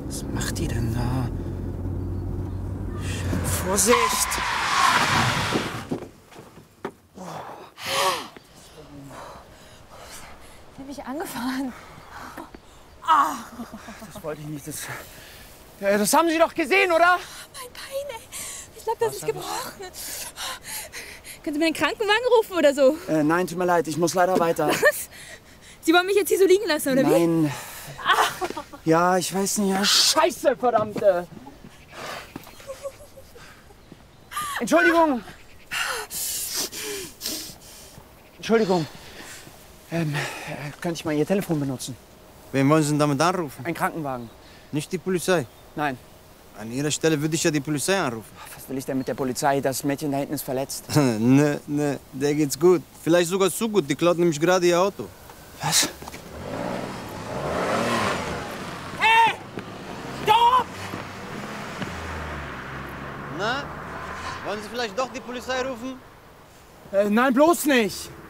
Was macht die denn da? Vorsicht! Der hat mich angefahren. Das wollte ich nicht. Das haben Sie doch gesehen, oder? Mein Bein, ey. Ich glaube, das ist gebrochen. Können Sie mir einen Krankenwagen rufen oder so? Nein, tut mir leid, ich muss leider weiter. Was? Sie wollen mich jetzt hier so liegen lassen, oder wie? Nein. Ja, ich weiß nicht. Ja, Scheiße, verdammte. Entschuldigung. Entschuldigung. Könnte ich mal Ihr Telefon benutzen? Wen wollen Sie denn damit anrufen? Ein Krankenwagen. Nicht die Polizei. Nein. An Ihrer Stelle würde ich ja die Polizei anrufen. Was will ich denn mit der Polizei? Das Mädchen da hinten ist verletzt. Ne, der geht's gut. Vielleicht sogar zu gut. Die klaut nämlich gerade ihr Auto. Was? Hey! Stopp! Na? Wollen Sie vielleicht doch die Polizei rufen? Nein, bloß nicht.